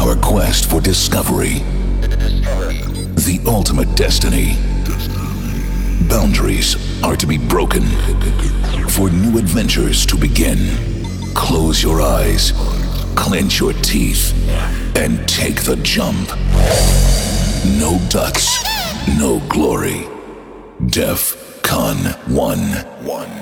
our quest for discovery, the ultimate destiny. Boundaries are to be broken for new adventures to begin. Close your eyes, clench your teeth, and take the jump. No guts, no glory. DEF CON 1.